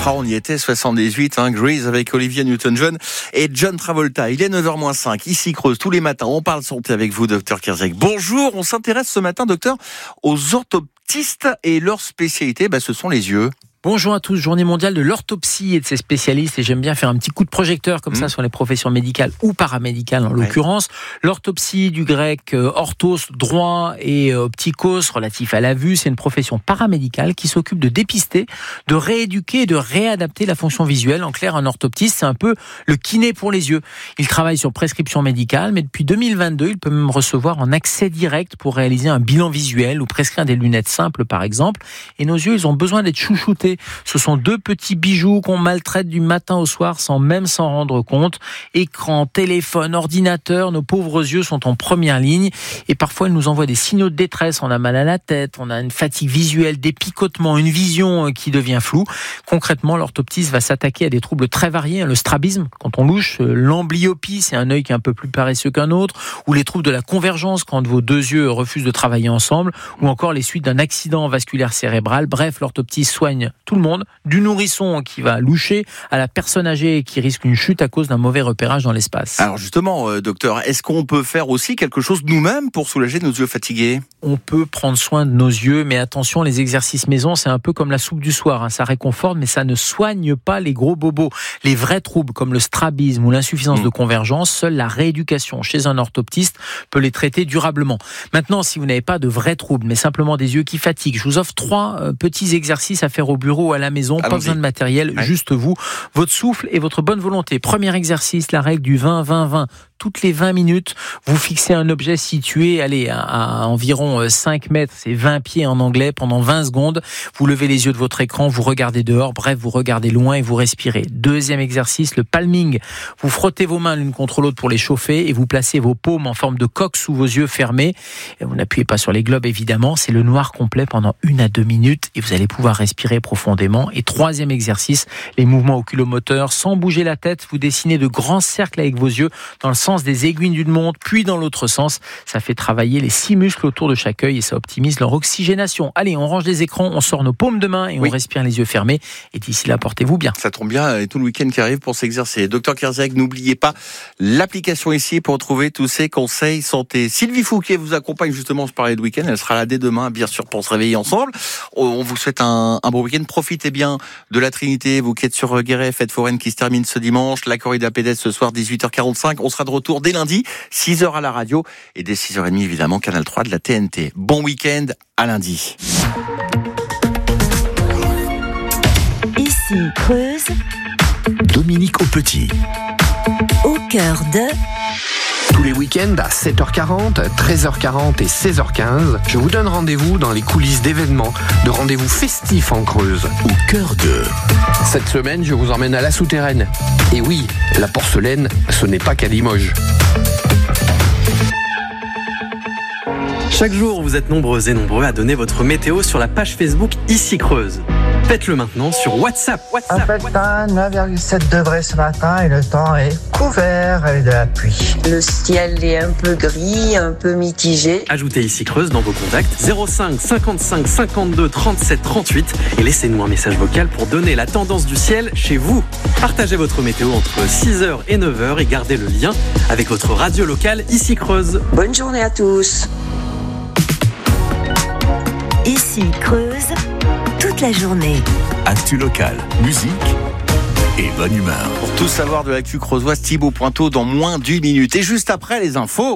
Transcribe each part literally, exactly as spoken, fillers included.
Ah, on y était, soixante-dix-huit, hein, Grease avec Olivia Newton-John et John Travolta. Il est neuf heures moins cinq, ici Creuse, tous les matins. On parle santé avec vous, docteur Kierzek. Bonjour, on s'intéresse ce matin, docteur, aux orthoptistes et leur spécialité, bah, ce sont les yeux. Bonjour à tous, journée mondiale de l'orthopsie et de ses spécialistes, et j'aime bien faire un petit coup de projecteur comme mmh. ça sur les professions médicales ou paramédicales en ouais. l'occurrence. L'orthopsie, du grec euh, orthos, droit, et euh, optikos, relatif à la vue, c'est une profession paramédicale qui s'occupe de dépister, de rééduquer et de réadapter la fonction visuelle. En clair, un orthoptiste, c'est un peu le kiné pour les yeux. Il travaille sur prescription médicale, mais depuis deux mille vingt-deux, il peut même recevoir en accès direct pour réaliser un bilan visuel ou prescrire des lunettes simples par exemple. Et nos yeux, ils ont besoin d'être chouchoutés. Ce sont deux petits bijoux qu'on maltraite du matin au soir sans même s'en rendre compte. Écran, téléphone, ordinateur, nos pauvres yeux sont en première ligne et parfois ils nous envoient des signaux de détresse. On a mal à la tête, on a une fatigue visuelle, des picotements, une vision qui devient floue. Concrètement, l'orthoptiste va s'attaquer à des troubles très variés. Le strabisme, quand on louche, l'amblyopie, c'est un œil qui est un peu plus paresseux qu'un autre, ou les troubles de la convergence quand vos deux yeux refusent de travailler ensemble, ou encore les suites d'un accident vasculaire cérébral. Bref, l'orthoptiste soigne tout le monde, du nourrisson qui va loucher à la personne âgée qui risque une chute à cause d'un mauvais repérage dans l'espace. Alors justement, euh, docteur, est-ce qu'on peut faire aussi quelque chose nous-mêmes pour soulager nos yeux fatigués ? On peut prendre soin de nos yeux, mais attention, les exercices maison, c'est un peu comme la soupe du soir, hein. Ça réconforte, mais ça ne soigne pas les gros bobos. Les vrais troubles comme le strabisme ou l'insuffisance mmh. de convergence, seule la rééducation chez un orthoptiste peut les traiter durablement. Maintenant, si vous n'avez pas de vrais troubles, mais simplement des yeux qui fatiguent, je vous offre trois euh, petits exercices à faire au bureau ou à la maison, Allons-y. Pas besoin de matériel, ouais. juste vous, votre souffle et votre bonne volonté. Premier exercice, la règle du vingt vingt vingt. Toutes les vingt minutes, vous fixez un objet situé allez, à, à environ cinq mètres, c'est vingt pieds en anglais, pendant vingt secondes. Vous levez les yeux de votre écran, vous regardez dehors, bref, vous regardez loin et vous respirez. Deuxième exercice, le palming. Vous frottez vos mains l'une contre l'autre pour les chauffer et vous placez vos paumes en forme de coque sous vos yeux fermés. Et vous n'appuyez pas sur les globes, évidemment. C'est le noir complet pendant une à deux minutes et vous allez pouvoir respirer profondément. Et troisième exercice, les mouvements oculomoteurs. Sans bouger la tête, vous dessinez de grands cercles avec vos yeux dans le sens des aiguilles d'une montre, puis dans l'autre sens. Ça fait travailler les six muscles autour de chaque œil et ça optimise leur oxygénation. Allez, on range les écrans, on sort nos paumes de main et oui. on respire les yeux fermés. Et d'ici là, portez-vous bien. Ça tombe bien, et tout le week-end qui arrive pour s'exercer. docteur Kierzek, n'oubliez pas l'application ici pour trouver tous ces conseils santé. Sylvie Fouquet vous accompagne justement, je parlais de week-end, elle sera là dès demain, bien sûr, pour se réveiller ensemble. On vous souhaite un, un bon week-end. Profitez bien de la Trinité, vous qui êtes sur Guéret, fête foraine qui se termine ce dimanche, la corrida pédestre ce soir, dix-huit heures quarante-cinq. On sera de retour dès lundi, six heures à la radio et dès six heures trente évidemment, Canal trois de la T N T. Bon week-end, à lundi. Ici Creuse, Dominique Aupetit. Au cœur de... Tous les week-ends à sept heures quarante, treize heures quarante et seize heures quinze, je vous donne rendez-vous dans les coulisses d'événements, de rendez-vous festifs en Creuse. Au cœur de... Cette semaine, je vous emmène à la Souterraine. Et oui, la porcelaine, ce n'est pas qu'à Limoges. Chaque jour, vous êtes nombreux et nombreux à donner votre météo sur la page Facebook Ici Creuse. Faites-le maintenant sur WhatsApp. WhatsApp. Un peu de temps, neuf virgule sept degrés ce matin et le temps est couvert avec de la pluie. Le ciel est un peu gris, un peu mitigé. Ajoutez Ici Creuse dans vos contacts zéro cinq cinquante-cinq cinquante-deux trente-sept trente-huit et laissez-nous un message vocal pour donner la tendance du ciel chez vous. Partagez votre météo entre six heures et neuf heures et gardez le lien avec votre radio locale Ici Creuse. Bonne journée à tous. Ici Creuse, toute la journée. Actu locale, musique et bonne humeur. Pour tout savoir de l'actu creusoise, Thibaut Pointeau dans moins d'une minute. Et juste après, les infos.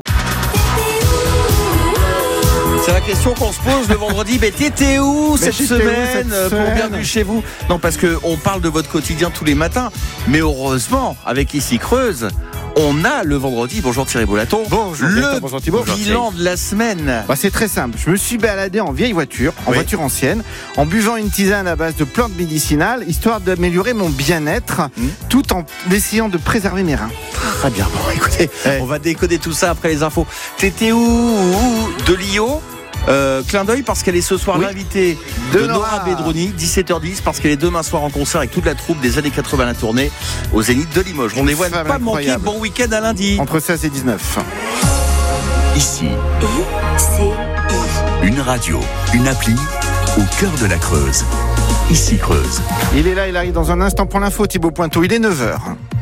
C'est la question qu'on se pose le vendredi. Mais t'étais où cette semaine pour Bienvenue chez vous? Non, parce qu'on parle de votre quotidien tous les matins. Mais heureusement, avec Ici Creuse, on a le vendredi, bonjour Thierry Boulaton, bonjour, le bonjour Thibaut. bilan de la semaine. Bah, c'est très simple, je me suis baladé en vieille voiture, en oui. voiture ancienne, en buvant une tisane à base de plantes médicinales, histoire d'améliorer mon bien-être, mmh. tout en essayant de préserver mes reins. Très bien, bon écoutez, ouais. on va décoder tout ça après les infos. T'étais où, où de Lio Euh, clin d'œil parce qu'elle est ce soir oui. l'invitée de, de Nora Bedroni, dix-sept heures dix, parce qu'elle est demain soir en concert avec toute la troupe des années quatre-vingts à la tournée au Zénith de Limoges. On les voit ne pas manquer. Bon week-end à lundi. Entre seize et dix-neuf. Ici, I C I. Une radio, une appli au cœur de la Creuse. ici Creuse. Il est là, il arrive dans un instant pour l'info, Thibaut Pointeau, il est neuf heures.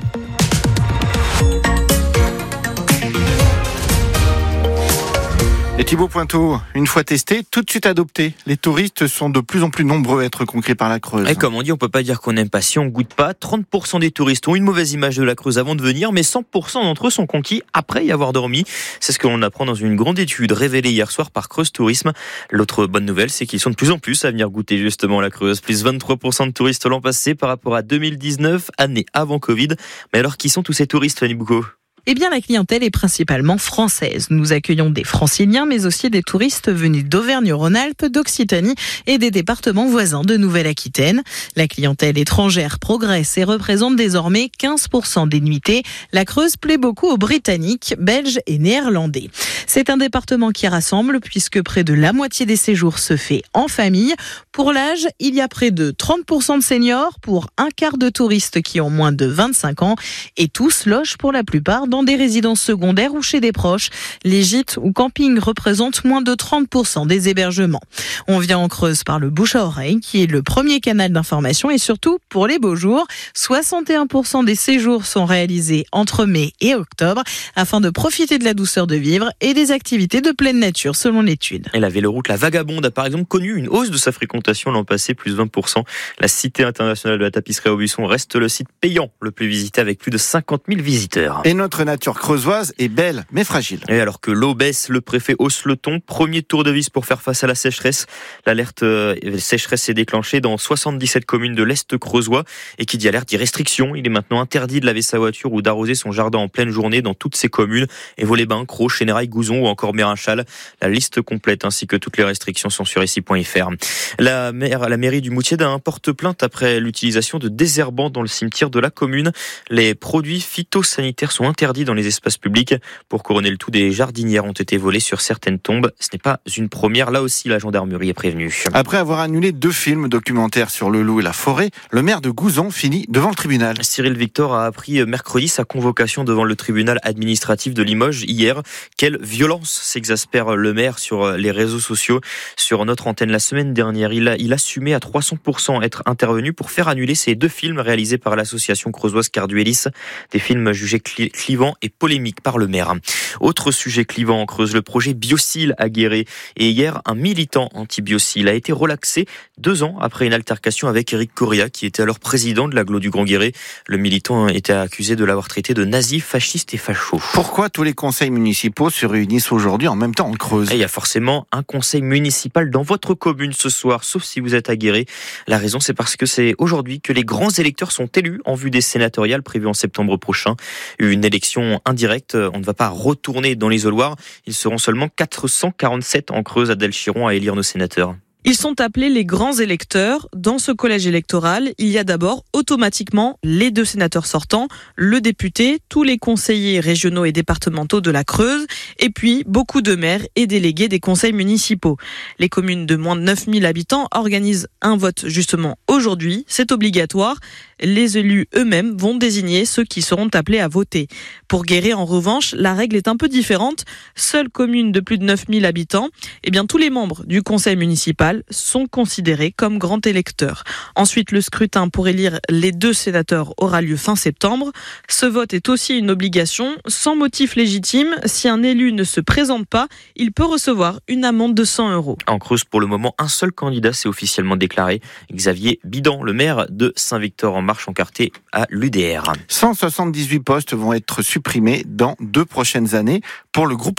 Et Thibaut Pointeau, une fois testé, tout de suite adopté. Les touristes sont de plus en plus nombreux à être conquis par la Creuse. Et comme on dit, on peut pas dire qu'on n'aime pas si on goûte pas. trente pour cent des touristes ont une mauvaise image de la Creuse avant de venir, mais cent pour cent d'entre eux sont conquis après y avoir dormi. C'est ce que l'on apprend dans une grande étude révélée hier soir par Creuse Tourisme. L'autre bonne nouvelle, c'est qu'ils sont de plus en plus à venir goûter justement la Creuse. Plus vingt-trois pour cent de touristes l'an passé par rapport à deux mille dix-neuf, année avant Covid. Mais alors, qui sont tous ces touristes, Fanny Boucaud ? Eh bien, la clientèle est principalement française. Nous accueillons des franciliens, mais aussi des touristes venus d'Auvergne-Rhône-Alpes, d'Occitanie et des départements voisins de Nouvelle-Aquitaine. La clientèle étrangère progresse et représente désormais quinze pour cent des nuitées. La Creuse plaît beaucoup aux Britanniques, Belges et Néerlandais. C'est un département qui rassemble puisque près de la moitié des séjours se fait en famille. Pour l'âge, il y a près de trente pour cent de seniors pour un quart de touristes qui ont moins de vingt-cinq ans et tous logent pour la plupart dans des résidences secondaires ou chez des proches. Les gîtes ou campings représentent moins de trente pour cent des hébergements. On vient en Creuse par le bouche à oreille qui est le premier canal d'information et surtout pour les beaux jours. soixante et un pour cent des séjours sont réalisés entre mai et octobre afin de profiter de la douceur de vivre et des activités de pleine nature selon l'étude. Et la véloroute La Vagabonde a par exemple connu une hausse de sa fréquentation l'an passé, plus vingt pour cent. La Cité internationale de la tapisserie à Aubusson reste le site payant le plus visité avec plus de cinquante mille visiteurs. Et notre nature creusoise est belle mais fragile. Et alors que l'eau baisse, le préfet hausse le ton. Premier tour de vis pour faire face à la sécheresse. L'alerte euh, sécheresse est déclenchée dans soixante-dix-sept communes de l'Est creusois. Et qui dit alerte dit restriction. Il est maintenant interdit de laver sa voiture ou d'arroser son jardin en pleine journée dans toutes ces communes. Évaux-les-Bains, Crau, Chénérail, Gouzon ou encore Mérinchal. La liste complète ainsi que toutes les restrictions sont sur ici point f r. La, maire, la mairie du Moutier-d'Ain porte plainte après l'utilisation de désherbants dans le cimetière de la commune. Les produits phytosanitaires sont interdits dans les espaces publics. Pour couronner le tout, des jardinières ont été volées sur certaines tombes. Ce n'est pas une première. Là aussi, la gendarmerie est prévenue. Après avoir annulé deux films documentaires sur le loup et la forêt, le maire de Gouzon finit devant le tribunal. Cyril Victor a appris mercredi sa convocation devant le tribunal administratif de Limoges hier. Quelle violence s'exaspère le maire sur les réseaux sociaux. Sur notre antenne la semaine dernière, il a, il assumait à trois cents pour cent être intervenu pour faire annuler ces deux films réalisés par l'association creusoise Carduelis. Des films jugés cli- clivants et polémiques par le maire. Autre sujet clivant en Creuse, le projet Biocil à Guéret. Et hier, un militant anti-Biocil a été relaxé deux ans après une altercation avec Éric Correa, qui était alors président de l'agglo du Grand Guéret. Le militant était accusé de l'avoir traité de nazi, fasciste et facho. Pourquoi tous les conseils municipaux se réunissent aujourd'hui en même temps en Creuse ? Et il y a forcément un conseil municipal dans votre commune ce soir, sauf si vous êtes à Guéret. La raison, c'est parce que c'est aujourd'hui que les grands électeurs sont élus en vue des sénatoriales prévues en septembre prochain. Une élection indirecte, on ne va pas retourner dans l'isoloir. Ils seront seulement quatre cent quarante-sept en Creuse à Delchiron à élire nos sénateurs. Ils sont appelés les grands électeurs. Dans ce collège électoral, il y a d'abord automatiquement les deux sénateurs sortants, le député, tous les conseillers régionaux et départementaux de la Creuse, et puis beaucoup de maires et délégués des conseils municipaux. Les communes de moins de neuf mille habitants organisent un vote justement aujourd'hui. C'est obligatoire. Les élus eux-mêmes vont désigner ceux qui seront appelés à voter. Pour Guéret, en revanche, la règle est un peu différente. Seule commune de plus de neuf mille habitants, eh bien, tous les membres du conseil municipal sont considérés comme grands électeurs. Ensuite, le scrutin pour élire les deux sénateurs aura lieu fin septembre. Ce vote est aussi une obligation. Sans motif légitime, si un élu ne se présente pas, il peut recevoir une amende de cent euros. En Creuse, pour le moment, un seul candidat s'est officiellement déclaré. Xavier Bidan, le maire de Saint-Victor-en-Marche, encarté à l'U D R. cent soixante-dix-huit postes vont être supprimés dans deux prochaines années pour le groupe